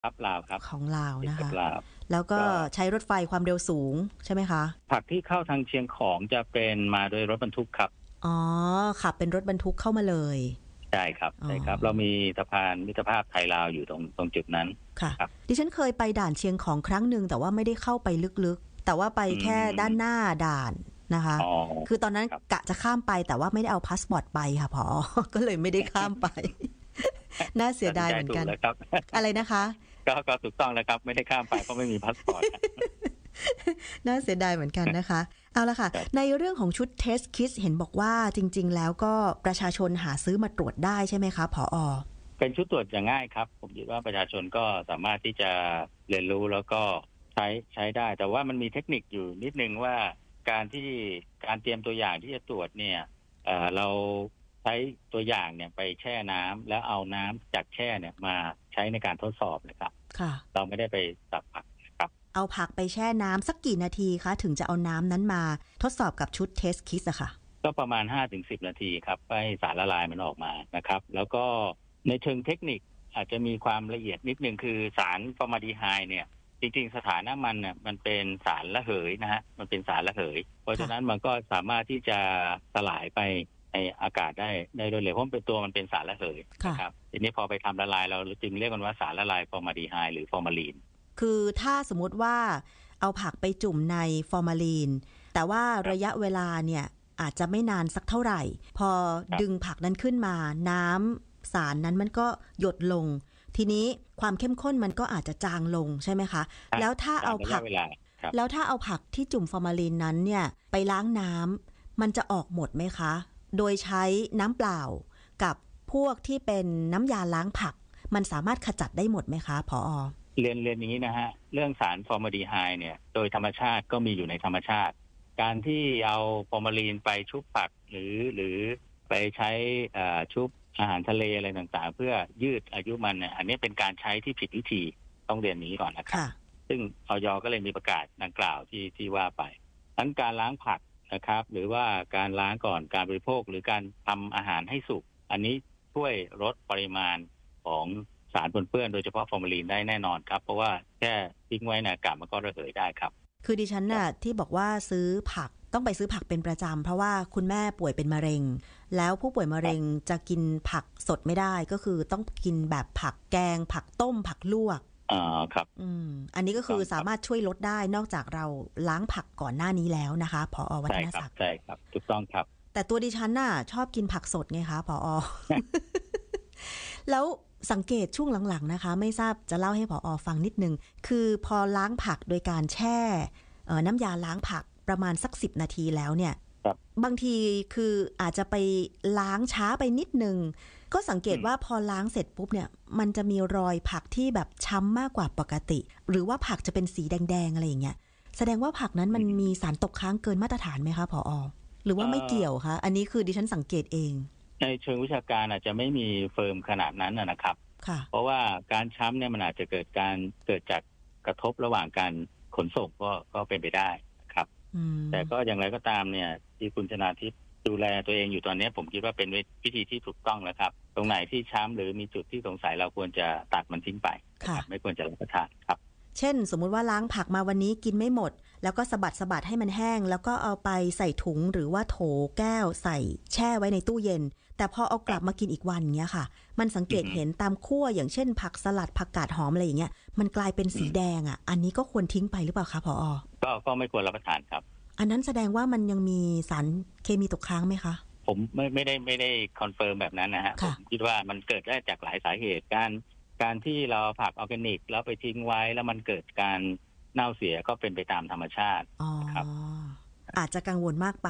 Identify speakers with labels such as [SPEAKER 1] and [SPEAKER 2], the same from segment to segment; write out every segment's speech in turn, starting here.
[SPEAKER 1] ครับลาวครับ
[SPEAKER 2] ของลาว
[SPEAKER 1] ติด
[SPEAKER 2] นะคะ
[SPEAKER 1] กับลาว
[SPEAKER 2] แล้วก็
[SPEAKER 1] ก็
[SPEAKER 2] ใช้รถไฟความเร็วสูงใช่ไหมคะ
[SPEAKER 1] ผักที่เข้าทางเชียงของจะเป็นมาโดยรถบรรทุกครับ
[SPEAKER 2] อ๋อขับเป็นรถบรรทุกเข้ามาเลย
[SPEAKER 1] ใช่ครับ
[SPEAKER 2] อ๋อ
[SPEAKER 1] ใช่ครับเรามีสะพานมิตรภาพไทยลาวอยู่ตรงจุดนั้น
[SPEAKER 2] ค่ะ
[SPEAKER 1] ครับ
[SPEAKER 2] ดิฉันเคยไปด่านเชียงของครั้งหนึ่งแต่ว่าไม่ได้เข้าไปลึกๆแต่ว่าไปแค่ด้านหน้าด่านนะคะ
[SPEAKER 1] อ๋อ
[SPEAKER 2] คือตอนนั้น
[SPEAKER 1] ครับ
[SPEAKER 2] กะจะข้ามไปแต่ว่าไม่ได้เอาพาสปอร์ตไปค่ะผอ ก็เลยไม่ได้ข้ามไป น่าเสียดายเหมือนกัน
[SPEAKER 1] ตัดสิใจถูแล้วครับ
[SPEAKER 2] อะไรนะคะ
[SPEAKER 1] ก็ถูกต้องแล้วครับไม่ได้ข้ามไปเพราะไม่มีพาสปอร์ต
[SPEAKER 2] น่าเสียดายเหมือนกันนะคะเอาละค่ะในเรื่องของชุดเทสคิสเห็นบอกว่าจริงๆแล้วก็ประชาชนหาซื้อมาตรวจได้ใช่ไหมคะผอ.
[SPEAKER 1] เป็นชุดตรวจอย่างง่ายครับผมคิดว่าประชาชนก็สามารถที่จะเรียนรู้แล้วก็ใช้ได้แต่ว่ามันมีเทคนิคอยู่นิดนึงว่าการเตรียมตัวอย่างที่จะตรวจเนี่ยเราใช้ตัวอย่างเนี่ยไปแช่น้ำแล้วเอาน้ำจากแช่เนี่ยมาใช้ในการทดสอบนะครับ
[SPEAKER 2] ค่ะ
[SPEAKER 1] เราไม่ได้ไปสับผักนะครับ
[SPEAKER 2] เอาผักไปแช่น้ำสักกี่นาทีคะถึงจะเอาน้ำนั้นมาทดสอบกับชุดเทสคิสอะค่ะ
[SPEAKER 1] ก็ประมาณ 5-10 นาทีครับให้สารละลายมันออกมานะครับแล้วก็ในเชิงเทคนิคอาจจะมีความละเอียดนิดนึงคือสารฟอร์มาลดีไฮด์เนี่ยจริงๆสถานะมันเนี่ยมันเป็นสารระเหยนะฮะมันเป็นสารระเหยเพราะฉะนั้นมันก็สามารถที่จะสลายไปในอากาศได้โดยเร็วเพราะมันเป็นสารระเหยนะครับทีนี้พอไปทำละลายเราจึงเรียกกันว่าสารละลายฟอร์มาลดีไฮด์หรือฟอร์มาลีน
[SPEAKER 2] คือถ้าสมมติว่าเอาผักไปจุ่มในฟอร์มาลีนแต่ว่าระยะเวลาเนี่ยอาจจะไม่นานสักเท่าไหร่พอดึงผักนั้นขึ้นมาน้ำสารนั้นมันก็หยดลงทีนี้ความเข้มข้นมันก็อาจจะจางลงใช่ไหมคะแล้วถ้าเอาผักที่จุ่มฟอร์มาลีนนั้นเนี่ยไปล้างน้ำมันจะออกหมดไหมคะโดยใช้น้ำเปล่ากับพวกที่เป็นน้ำยาล้างผักมันสามารถขจัดได้หมดไหมคะผอ.
[SPEAKER 1] เรียนอย่างนี้นะฮะเรื่องสารฟอร์มาลดีไฮด์เนี่ยโดยธรรมชาติก็มีอยู่ในธรรมชาติการที่เอาฟอร์มาลีนไปชุบผักหรือไปใช้ชุบอาหารทะเลอะไรต่างๆเพื่อยืดอายุมันเนี่ยอันนี้เป็นการใช้ที่ผิดวิธีต้องเรียนนี้ก่อนนะครับซึ่งอย.ก็เลยมีประกาศดังกล่าวที่ว่าไปทั้งการล้างผักนะครับหรือว่าการล้างก่อนการบริโภคหรือการทำอาหารให้สุกอันนี้ช่วยลดปริมาณของสารปนเปื้อนโดยเฉพาะฟอร์มาลีนได้แน่นอนครับเพราะว่าแค่ทิ้งไว้ในอากาศมันก็ระเหยได้ครับ
[SPEAKER 2] คือดิฉันน่ะที่บอกว่าซื้อผักต้องไปซื้อผักเป็นประจำเพราะว่าคุณแม่ป่วยเป็นมะเร็งแล้วผู้ป่วยมะเร็งจะกินผักสดไม่ได้ก็คือต้องกินแบบผักแกงผักต้มผักลวก
[SPEAKER 1] ครับ
[SPEAKER 2] อันนี้ก็คือสามารถช่วยลดได้นอกจากเราล้างผักก่อนหน้านี้แล้วนะคะผอ.วัฒนศักดิ์
[SPEAKER 1] ใช่ครับถูกต้องครับ
[SPEAKER 2] แต่ตัวดิฉันน่ะชอบกินผักสดไงคะผอ. แล้วสังเกตช่วงหลังๆนะคะไม่ทราบจะเล่าให้ผอ.ฟังนิดนึงคือพอล้างผักโดยการแช่น้ำยาล้างผักประมาณสัก10 นาทีแล้วเนี่ยบางทีคืออาจจะไปล้างช้าไปนิดนึงก็สังเกตว่าพอล้างเสร็จปุ๊บเนี่ยมันจะมีรอยผักที่แบบช้ำมากกว่าปกติหรือว่าผักจะเป็นสีแดงๆอะไรอย่างเงี้ยแสดงว่าผักนั้นมันมีสารตกค้างเกินมาตรฐานไหมคะผอ.หรือว่าไม่เกี่ยวคะอันนี้คือดิฉันสังเกตเอง
[SPEAKER 1] ในเชิงวิชาการอาจจะไม่มีเฟิร์มขนาดนั้นนะครับเพราะว่าการช้ำเนี่ยมันอาจจะเกิดจากกระทบระหว่างการขนส่งก็เป็นไปได้ครับแต่ก็อย่างไรก็ตามเนี่ยที่คุณชนาทิพย์ดูแลตัวเองอยู่ตอนนี้ผมคิดว่าเป็นวิธีที่ถูกต้องแล้วครับตรงไหนที่ช้ำหรือมีจุดที่สงสัยเราควรจะตัดมันทิ้งไปไม่ควรจะรับประทานครับ
[SPEAKER 2] เช่นสมมุติว่าล้างผักมาวันนี้กินไม่หมดแล้วก็สะบัดให้มันแห้งแล้วก็เอาไปใส่ถุงหรือว่าโถแก้วใส่แช่ไว้ในตู้เย็นแต่พอเอากลับมากินอีกวันเงี้ยค่ะมันสังเกตเห็นตามขั้วอย่างเช่นผักสลัดผักกาดหอมอะไรอย่างเงี้ยมันกลายเป็นสีแดงอ่ะอันนี้ก็ควรทิ้งไปหรือเปล่าคะผอ.
[SPEAKER 1] ก็ไม่ควรรับประทานครับ
[SPEAKER 2] อันนั้นแสดงว่ามันยังมีสารเคมีตกค้างไหมคะ
[SPEAKER 1] ผมไม่ได้คอนเฟิร์มแบบนั้นนะฮะผมคิดว่ามันเกิดได้จากหลายสาเหตุการที่เราผักออร์แกนิกแล้วไปทิ้งไว้แล้วมันเกิดการเน่าเสียก็เป็นไปตามธรรมชาติครับ
[SPEAKER 2] อาจจะกังวลมากไป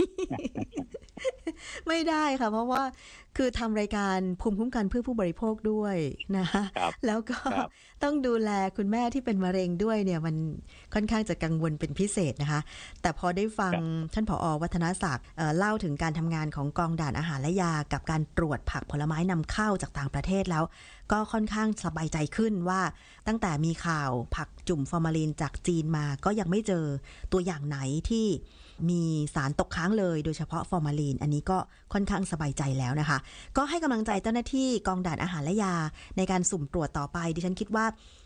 [SPEAKER 2] ไม่ได้ค่ะเพราะว่าคือทำรายการภูมิคุ้มกันเพื่อผู้บริโภคด้วยนะคะแล้วก็ต้องดูแลคุณแม่ที่เป็นมะเร็งด้วยเนี่ยมันค่อนข้างจะกังวลเป็นพิเศษนะคะแต่พอได้ฟังท่านผอ.วัฒนศักดิ์เล่าถึงการทำงานของกองด่านอาหารและยากับการตรวจผักผลไม้นำเข้าจากต่างประเทศแล้วก็ค่อนข้างสบายใจขึ้นว่าตั้งแต่มีข่าวผักจุ่มฟอร์มาลีนจากจีนมาก็ยังไม่เจอตัวอย่างไหนที่มีสารตกค้างเลยโดยเฉพาะฟอร์มาลีนอันนี้ก็ค่อนข้างสบายใจแล้วนะคะก็ให้กำลังใจเจ้าหน้าที่กองด่านอาหารและยาในการสุ่มตรวจต่อไปดิฉันคิดว่า